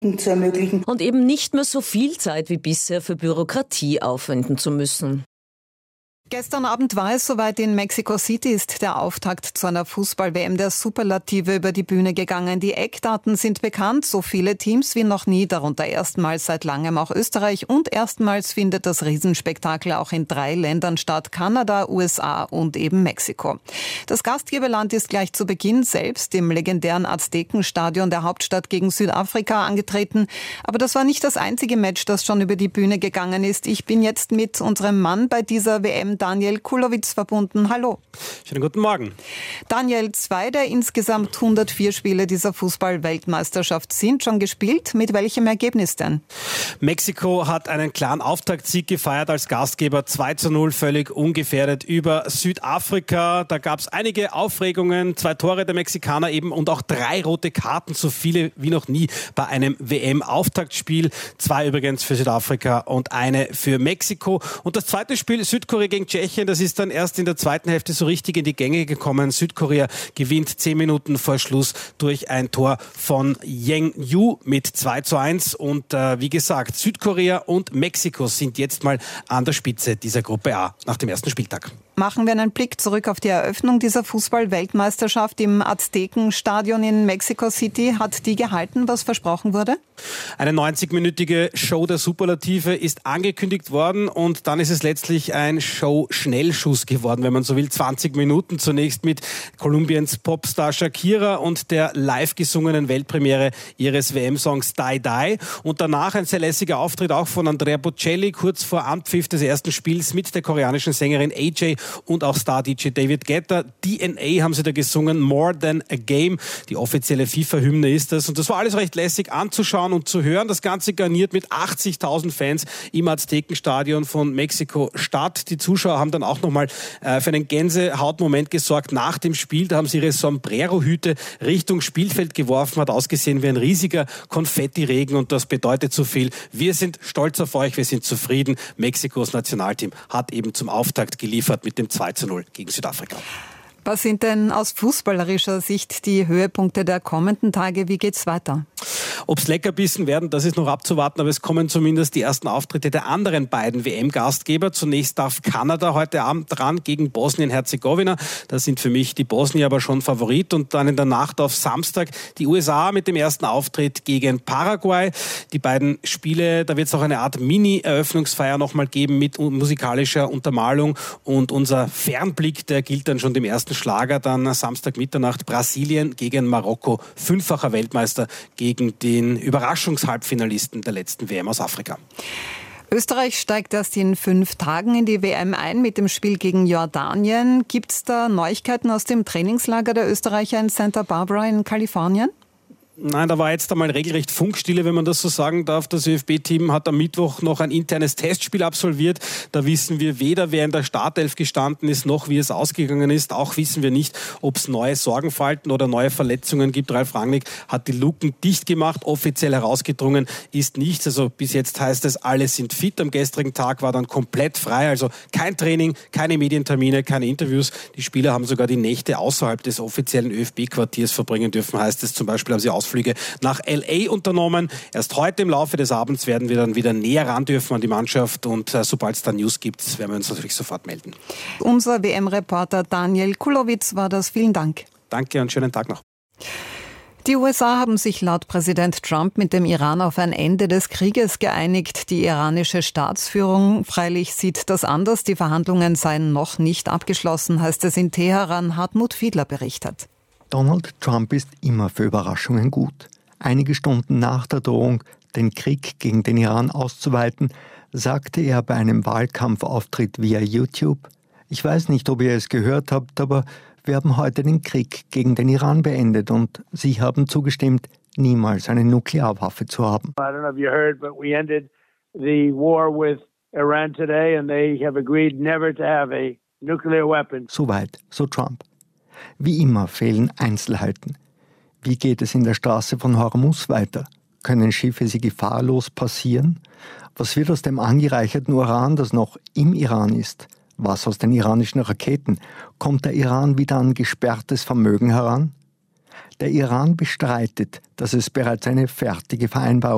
zu ermöglichen. Und eben nicht mehr so viel Zeit wie bisher für Bürokratie aufwenden zu müssen. Gestern Abend war es soweit. In Mexico City ist der Auftakt zu einer Fußball-WM der Superlative über die Bühne gegangen. Die Eckdaten sind bekannt. So viele Teams wie noch nie, darunter erstmals seit langem auch Österreich. Und erstmals findet das Riesenspektakel auch in 3 Ländern statt: Kanada, USA und eben Mexiko. Das Gastgeberland ist gleich zu Beginn selbst im legendären Aztekenstadion der Hauptstadt gegen Südafrika angetreten. Aber das war nicht das einzige Match, das schon über die Bühne gegangen ist. Ich bin jetzt mit unserem Mann bei dieser WM, Daniel Kulowitz, verbunden. Hallo. Schönen guten Morgen. Daniel, 2 der insgesamt 104 Spiele dieser Fußball-Weltmeisterschaft sind schon gespielt. Mit welchem Ergebnis denn? Mexiko hat einen klaren Auftaktsieg gefeiert als Gastgeber. 2:0 völlig ungefährdet über Südafrika. Da gab es einige Aufregungen. 2 Tore der Mexikaner eben und auch 3 rote Karten. So viele wie noch nie bei einem WM-Auftaktspiel. 2 übrigens für Südafrika und eine für Mexiko. Und das zweite Spiel, Südkorea gegen Tschechien, das ist dann erst in der zweiten Hälfte so richtig in die Gänge gekommen. Südkorea gewinnt 10 Minuten vor Schluss durch ein Tor von Yang Yu mit 2:1. Und wie gesagt, Südkorea und Mexiko sind jetzt mal an der Spitze dieser Gruppe A nach dem ersten Spieltag. Machen wir einen Blick zurück auf die Eröffnung dieser Fußball-Weltmeisterschaft im Aztekenstadion in Mexico City. Hat die gehalten, was versprochen wurde? Eine 90-minütige Show der Superlative ist angekündigt worden und dann ist es letztlich ein Show-Schnellschuss geworden, wenn man so will. 20 Minuten zunächst mit Kolumbiens Popstar Shakira und der live gesungenen Weltpremiere ihres WM-Songs Die Die. Und danach ein sehr lässiger Auftritt auch von Andrea Bocelli kurz vor Anpfiff des ersten Spiels mit der koreanischen Sängerin AJ und auch Star-DJ David Guetta. DNA haben sie da gesungen, More Than a Game. Die offizielle FIFA-Hymne ist das. Und das war alles recht lässig anzuschauen und zu hören. Das Ganze garniert mit 80.000 Fans im Aztekenstadion von Mexiko-Stadt. Die Zuschauer haben dann auch nochmal für einen Gänsehautmoment gesorgt nach dem Spiel. Da haben sie ihre Sombrero-Hüte Richtung Spielfeld geworfen. Hat ausgesehen wie ein riesiger Konfettiregen und das bedeutet so viel. Wir sind stolz auf euch, wir sind zufrieden. Mexikos Nationalteam hat eben zum Auftakt geliefert mit dem 2:0 gegen Südafrika. Was sind denn aus fußballerischer Sicht die Höhepunkte der kommenden Tage? Wie geht's weiter? Ob's Leckerbissen werden, das ist noch abzuwarten, aber es kommen zumindest die ersten Auftritte der anderen beiden WM-Gastgeber. Zunächst darf Kanada heute Abend dran gegen Bosnien-Herzegowina. Da sind für mich die Bosnier aber schon Favorit. Und dann in der Nacht auf Samstag die USA mit dem ersten Auftritt gegen Paraguay. Die beiden Spiele, da wird es auch eine Art Mini-Eröffnungsfeier nochmal geben mit musikalischer Untermalung. Und unser Fernblick, der gilt dann schon dem ersten Schlager. Dann Samstag Mitternacht Brasilien gegen Marokko. 5-facher Weltmeister gegen den Überraschungshalbfinalisten der letzten WM aus Afrika. Österreich steigt erst in 5 Tagen in die WM ein mit dem Spiel gegen Jordanien. Gibt es da Neuigkeiten aus dem Trainingslager der Österreicher in Santa Barbara in Kalifornien? Nein, da war jetzt einmal regelrecht Funkstille, wenn man das so sagen darf. Das ÖFB-Team hat am Mittwoch noch ein internes Testspiel absolviert. Da wissen wir weder, wer in der Startelf gestanden ist, noch wie es ausgegangen ist. Auch wissen wir nicht, ob es neue Sorgenfalten oder neue Verletzungen gibt. Ralf Rangnick hat die Luken dicht gemacht. Offiziell herausgedrungen ist nichts. Also bis jetzt heißt es, alle sind fit. Am gestrigen Tag war dann komplett frei. Also kein Training, keine Medientermine, keine Interviews. Die Spieler haben sogar die Nächte außerhalb des offiziellen ÖFB-Quartiers verbringen dürfen. Heißt es zum Beispiel, haben sie Ausflüge nach L.A. unternommen. Erst heute im Laufe des Abends werden wir dann wieder näher ran dürfen an die Mannschaft und sobald es da News gibt, werden wir uns natürlich sofort melden. Unser WM-Reporter Daniel Kulowitz war das. Vielen Dank. Danke und schönen Tag noch. Die USA haben sich laut Präsident Trump mit dem Iran auf ein Ende des Krieges geeinigt. Die iranische Staatsführung freilich sieht das anders. Die Verhandlungen seien noch nicht abgeschlossen, heißt es in Teheran. Hartmut Fiedler berichtet. Donald Trump ist immer für Überraschungen gut. Einige Stunden nach der Drohung, den Krieg gegen den Iran auszuweiten, sagte er bei einem Wahlkampfauftritt via YouTube: Ich weiß nicht, ob ihr es gehört habt, aber wir haben heute den Krieg gegen den Iran beendet und Sie haben zugestimmt, niemals eine Nuklearwaffe zu haben. I don't know if you heard, but we ended the war with Iran today and they have agreed never to have a nuclear weapon. Soweit, so Trump. Wie immer fehlen Einzelheiten. Wie geht es in der Straße von Hormuz weiter? Können Schiffe sie gefahrlos passieren? Was wird aus dem angereicherten Uran, das noch im Iran ist? Was aus den iranischen Raketen? Kommt der Iran wieder an gesperrtes Vermögen heran? Der Iran bestreitet, dass es bereits eine fertige Vereinbarung